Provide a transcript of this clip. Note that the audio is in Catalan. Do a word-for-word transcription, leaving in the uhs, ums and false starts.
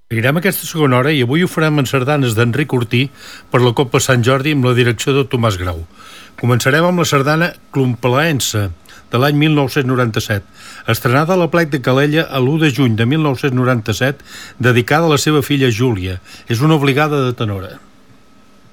Seguirem aquesta segona hora i avui ho farem en sardanes d'Enric Ortí per la Copa Sant Jordi amb la direcció de Tomàs Grau. Començarem amb la sardana Clumpelaense, de l'any mil nou-cents noranta-set, estrenada a la Plec de Calella a l'u de juny de mil nou-cents noranta-set, dedicada a la seva filla Júlia. És una obligada de tenora.